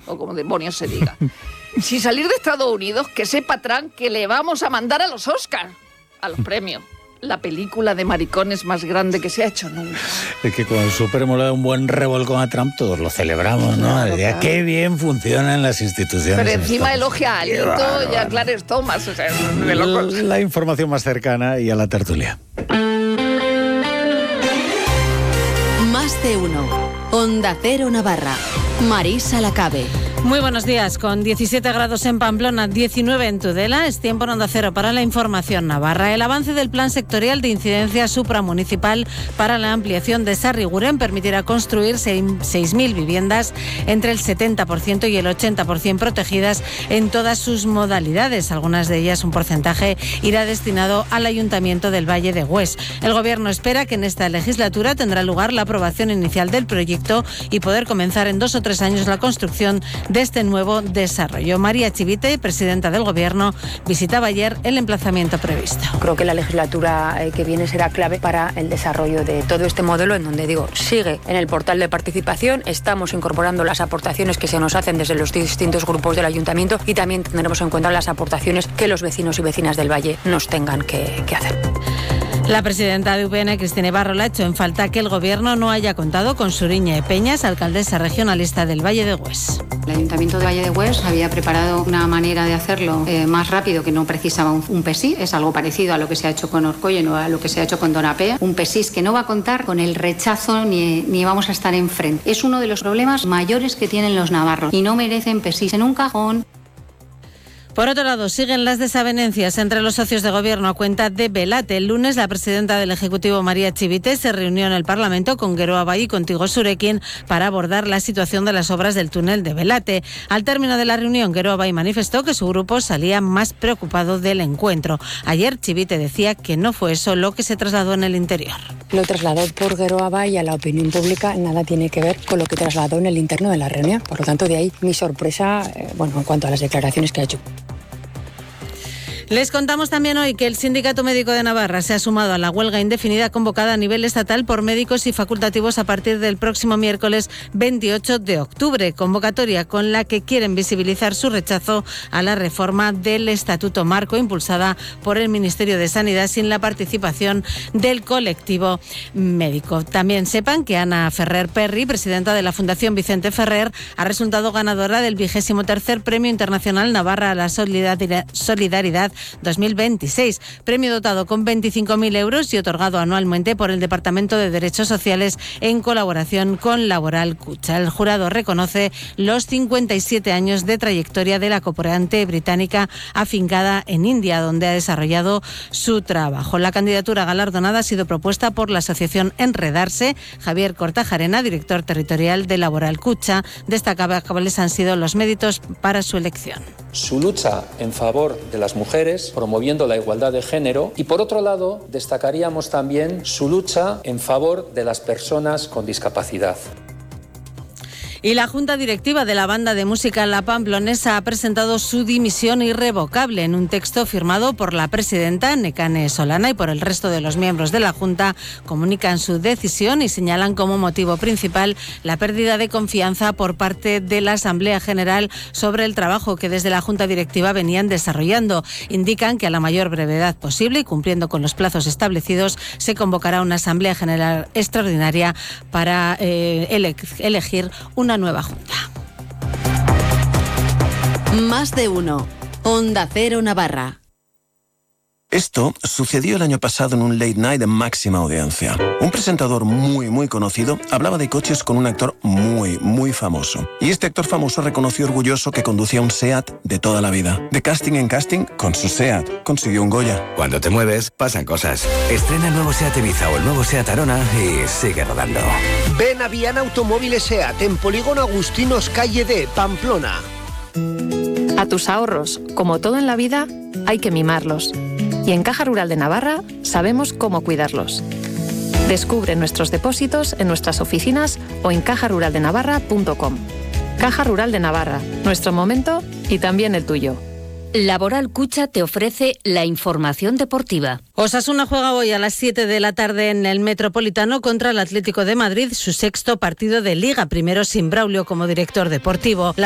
o como demonios se diga. Sin salir de Estados Unidos, que sepa Trump que le vamos a mandar a los Oscars, a los premios. La película de maricones más grande que se ha hecho nunca. Es que con el Supremo le da un buen revolcón a Trump, todos lo celebramos, ¿no? Claro, Claro. Qué bien funcionan las instituciones. Pero encima elogia a Alito y a Clarence Thomas. O sea, de locos. La información más cercana y a la tertulia. Más de uno. Onda Cero Navarra. Marisa Lacabe. Muy buenos días. Con 17 grados en Pamplona, 19 en Tudela, es tiempo en Onda Cero para la información navarra. El avance del plan sectorial de incidencia supramunicipal para la ampliación de Sarriguren permitirá construir 6.000 viviendas entre el 70% y el 80% protegidas en todas sus modalidades. Algunas de ellas, un porcentaje, irá destinado al Ayuntamiento del Valle de Hues. El Gobierno espera que en esta legislatura tendrá lugar la aprobación inicial del proyecto y poder comenzar en 2 o 3 años la construcción de este nuevo desarrollo. María Chivite, presidenta del Gobierno, visitaba ayer el emplazamiento previsto. Creo que la legislatura que viene será clave para el desarrollo de todo este modelo, en donde sigue en el portal de participación, estamos incorporando las aportaciones que se nos hacen desde los distintos grupos del Ayuntamiento y también tendremos en cuenta las aportaciones que los vecinos y vecinas del Valle nos tengan que hacer. La presidenta de UPN, Cristina Ibarrola, ha hecho en falta que el Gobierno no haya contado con Suriñe Peñas, alcaldesa regionalista del Valle de Hues. El Ayuntamiento de Valle de Hues había preparado una manera de hacerlo más rápido, que no precisaba un PESIS. Es algo parecido a lo que se ha hecho con Orcoyen o a lo que se ha hecho con Donapea. Un PESIS que no va a contar con el rechazo ni vamos a estar enfrente. Es uno de los problemas mayores que tienen los navarros y no merecen PESIS en un cajón. Por otro lado, siguen las desavenencias entre los socios de Gobierno a cuenta de Belate. El lunes, la presidenta del Ejecutivo, María Chivite, se reunió en el Parlamento con Geroa Bai y con Tigor Surekin para abordar la situación de las obras del túnel de Belate. Al término de la reunión, Geroa Bai manifestó que su grupo salía más preocupado del encuentro. Ayer, Chivite decía que no fue eso lo que se trasladó en el interior. Lo trasladó por Geroa Bai a la opinión pública, nada tiene que ver con lo que trasladó en el interno de la reunión. Por lo tanto, de ahí mi sorpresa, en cuanto a las declaraciones que ha hecho. Les contamos también hoy que el Sindicato Médico de Navarra se ha sumado a la huelga indefinida convocada a nivel estatal por médicos y facultativos a partir del próximo miércoles 28 de octubre, convocatoria con la que quieren visibilizar su rechazo a la reforma del Estatuto Marco impulsada por el Ministerio de Sanidad sin la participación del colectivo médico. También sepan que Ana Ferrer Perry, presidenta de la Fundación Vicente Ferrer, ha resultado ganadora del 23º Premio Internacional Navarra a la Solidaridad 2026, premio dotado con 25.000 euros y otorgado anualmente por el Departamento de Derechos Sociales en colaboración con Laboral Cucha. El jurado reconoce los 57 años de trayectoria de la cooperante británica afincada en India, donde ha desarrollado su trabajo. La candidatura galardonada ha sido propuesta por la asociación Enredarse. Javier Cortajarena, director territorial de Laboral Cucha, destacaba cuáles han sido los méritos para su elección. Su lucha en favor de las mujeres, promoviendo la igualdad de género, y por otro lado destacaríamos también su lucha en favor de las personas con discapacidad. Y la Junta Directiva de la Banda de Música La Pamplonesa ha presentado su dimisión irrevocable en un texto firmado por la presidenta Nekane Solana y por el resto de los miembros de la Junta. Comunican su decisión y señalan como motivo principal la pérdida de confianza por parte de la Asamblea General sobre el trabajo que desde la Junta Directiva venían desarrollando. Indican que a la mayor brevedad posible y cumpliendo con los plazos establecidos se convocará una Asamblea General extraordinaria para elegir una nueva Junta. Más de uno. Onda Cero Navarra. Esto sucedió el año pasado en un late night de máxima audiencia. Un presentador muy conocido hablaba de coches con un actor muy famoso. Y este actor famoso reconoció orgulloso que conducía un SEAT de toda la vida. De casting en casting, con su SEAT consiguió un Goya. Cuando te mueves, pasan cosas. Estrena el nuevo SEAT Ibiza o el nuevo SEAT Arona y sigue rodando. Ven a Viana Automóviles SEAT en Polígono Agustinos, calle D, Pamplona. A tus ahorros, como todo en la vida, hay que mimarlos. Y en Caja Rural de Navarra sabemos cómo cuidarlos. Descubre nuestros depósitos en nuestras oficinas o en cajaruraldenavarra.com. Caja Rural de Navarra, nuestro momento y también el tuyo. Laboral Cucha te ofrece la información deportiva. Osasuna juega hoy a las 7 de la tarde en el Metropolitano contra el Atlético de Madrid, su 6º partido de Liga, primero sin Braulio como director deportivo.